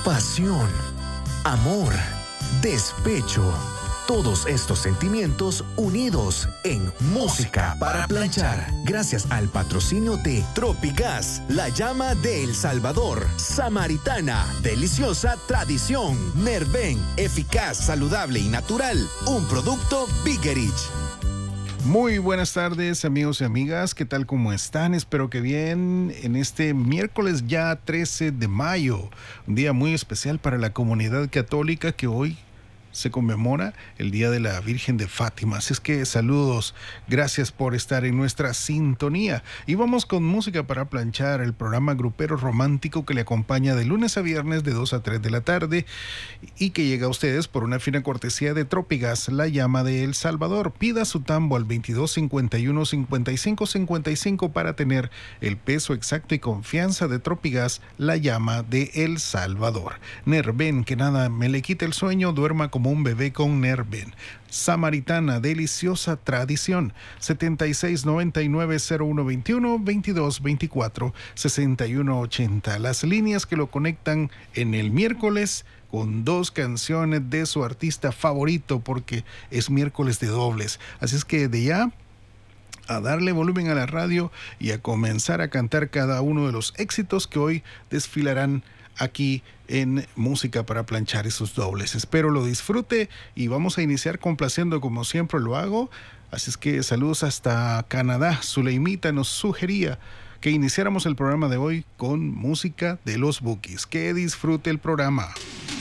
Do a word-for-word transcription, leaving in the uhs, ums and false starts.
pasión, amor, despecho. Todos estos sentimientos unidos en Música para Planchar. Gracias al patrocinio de Tropigas, la llama de El Salvador. Samaritana, deliciosa tradición. Nerven, eficaz, saludable y natural. Un producto Biggerich. Muy buenas tardes, amigos y amigas, ¿qué tal? ¿Cómo están? Espero que bien en este miércoles ya trece de mayo, un día muy especial para la comunidad católica que hoy se conmemora el Día de la Virgen de Fátima. Así es que saludos, gracias por estar en nuestra sintonía. Y vamos con Música para Planchar, el programa grupero romántico que le acompaña de lunes a viernes de dos a tres de la tarde y que llega a ustedes por una fina cortesía de Tropigas, la llama de El Salvador. Pida su tambo al veintidós cincuenta y uno cincuenta y cinco cincuenta y cinco para tener el peso exacto y confianza de Tropigas, la llama de El Salvador. Nerven, que nada me le quite el sueño, duerma como un bebé con Nerven. Samaritana, deliciosa tradición. setenta y seis noventa y nueve cero uno veintiuno, veintidós veinticuatro sesenta y uno ochenta. Las líneas que lo conectan en el miércoles con dos canciones de su artista favorito, porque es miércoles de dobles. Así es que de ya a darle volumen a la radio y a comenzar a cantar cada uno de los éxitos que hoy desfilarán aquí en Música para Planchar y sus dobles. Espero lo disfrute y vamos a iniciar complaciendo como siempre lo hago. Así es que saludos hasta Canadá. Zuleimita nos sugería que iniciáramos el programa de hoy con música de los Bukis. Que disfrute el programa.